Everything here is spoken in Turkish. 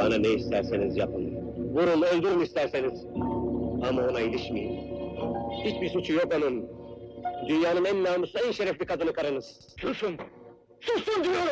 Bana ne isterseniz yapın. Vurun, öldürün isterseniz. Ama ona ilişmeyin. Hiçbir suçu yok onun. Dünyanın en namuslu, en şerefli kadını karınız. Susun! Susun diyorum!